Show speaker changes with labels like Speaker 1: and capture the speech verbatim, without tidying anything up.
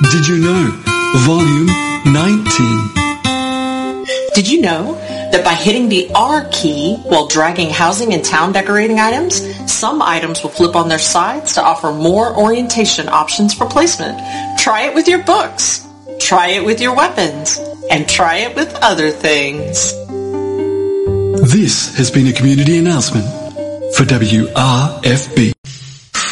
Speaker 1: Did you know? Volume nineteen.
Speaker 2: Did you know that by hitting the R key while dragging housing and town decorating items, some items will flip on their sides to offer more orientation options for placement? Try it with your books. Try it with your weapons. And try it with other things.
Speaker 1: This has been a community announcement for W R F B.